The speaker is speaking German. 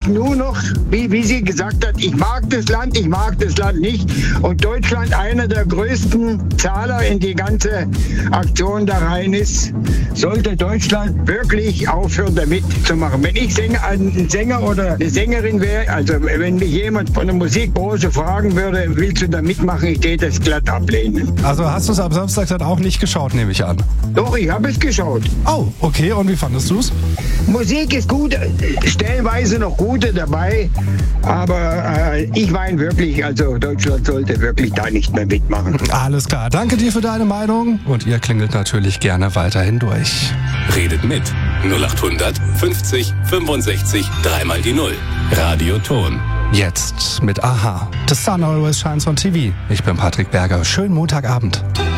nur noch, wie sie gesagt hat, ich mag das Land nicht. Und Deutschland einer der größten Zahler in die ganze Aktion da rein ist, sollte Deutschland wirklich aufhören, damit zu machen. Wenn ich ein Sänger oder eine Sängerin wäre, also wenn mich jemand von der Musikbranche fragen würde, willst du da mitmachen, ich täte das glatt ablehnen. Also hast du es am Samstag dann auch nicht geschaut, nehme ich an? Doch, ich habe es geschaut. Oh, okay. Und wie fandest du es? Musik ist gut, stellenweise noch gute dabei, aber ich meine wirklich, also Deutschland sollte wirklich da nicht mehr mitmachen. Alles klar. Danke dir für deine Meinung und ihr klingelt natürlich gerne weiterhin durch. Redet mit 0800 50 65 3 die 0. Radioton. Jetzt mit Aha. The Sun Always Shines on TV. Ich bin Patrick Berger. Schönen Montagabend.